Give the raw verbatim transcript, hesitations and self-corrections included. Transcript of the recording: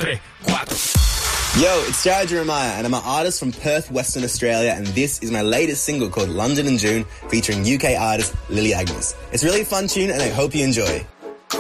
tres, cuatro. Yo, it's Jared Jeremiah, and I'm an artist from Perth, Western Australia, and this is my latest single called London in June, featuring U K artist Lily Agnes. It's a really fun tune, and I hope you enjoy.